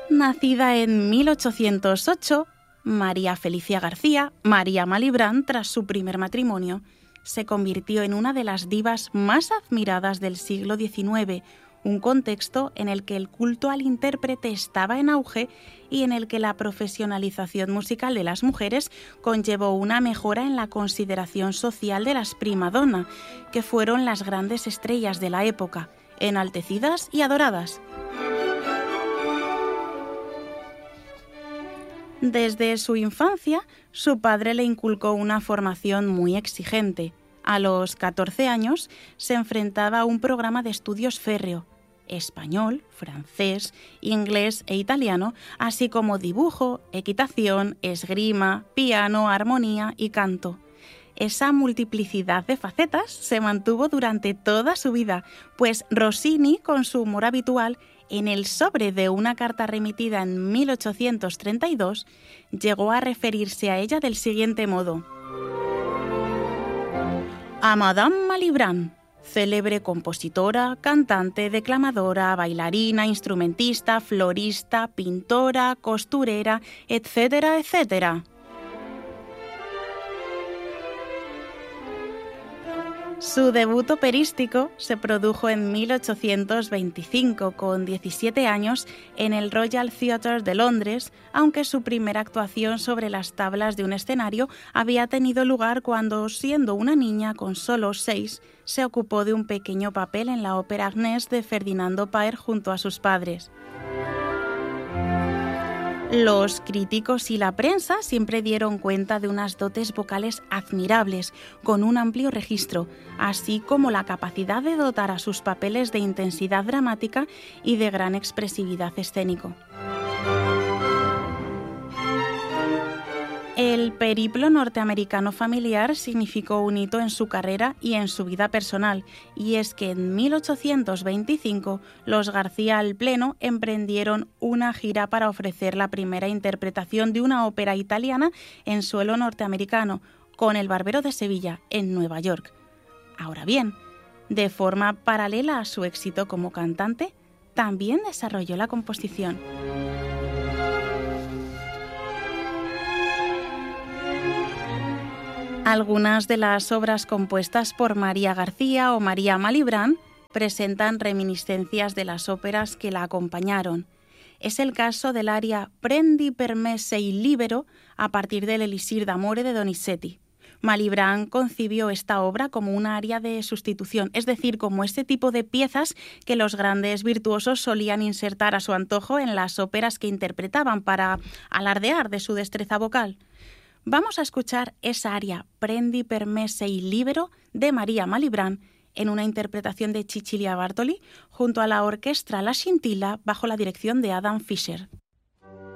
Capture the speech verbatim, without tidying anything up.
Nacida en mil ochocientos ocho, María Felicia García, María Malibran, tras su primer matrimonio, se convirtió en una de las divas más admiradas del siglo diecinueve, un contexto en el que el culto al intérprete estaba en auge y en el que la profesionalización musical de las mujeres conllevó una mejora en la consideración social de las prima donna, que fueron las grandes estrellas de la época, enaltecidas y adoradas. Desde su infancia, su padre le inculcó una formación muy exigente. A los catorce años se enfrentaba a un programa de estudios férreo: español, francés, inglés e italiano, así como dibujo, equitación, esgrima, piano, armonía y canto. Esa multiplicidad de facetas se mantuvo durante toda su vida, pues Rossini, con su humor habitual, en el sobre de una carta remitida en mil ochocientos treinta y dos, llegó a referirse a ella del siguiente modo: a Madame Malibran, célebre compositora, cantante, declamadora, bailarina, instrumentista, florista, pintora, costurera, etcétera, etcétera. Su debut operístico se produjo en mil ochocientos veinticinco, con diecisiete años, en el Royal Theatre de Londres, aunque su primera actuación sobre las tablas de un escenario había tenido lugar cuando, siendo una niña con solo seis, se ocupó de un pequeño papel en la ópera Agnès de Ferdinando Paer junto a sus padres. Los críticos y la prensa siempre dieron cuenta de unas dotes vocales admirables, con un amplio registro, así como la capacidad de dotar a sus papeles de intensidad dramática y de gran expresividad escénico. El periplo norteamericano familiar significó un hito en su carrera y en su vida personal, y es que en mil ochocientos veinticinco los García al Pleno emprendieron una gira para ofrecer la primera interpretación de una ópera italiana en suelo norteamericano, con El Barbero de Sevilla, en Nueva York. Ahora bien, de forma paralela a su éxito como cantante, también desarrolló la composición. Algunas de las obras compuestas por María García o María Malibran presentan reminiscencias de las óperas que la acompañaron. Es el caso del aria Prendi per me sei libero, a partir del Elisir d'amore de Donizetti. Malibran concibió esta obra como una aria de sustitución, es decir, como este tipo de piezas que los grandes virtuosos solían insertar a su antojo en las óperas que interpretaban para alardear de su destreza vocal. Vamos a escuchar esa aria Prendi per me sei libero de María Malibran en una interpretación de Cecilia Bartoli junto a la orquesta La Scintilla bajo la dirección de Adam Fischer.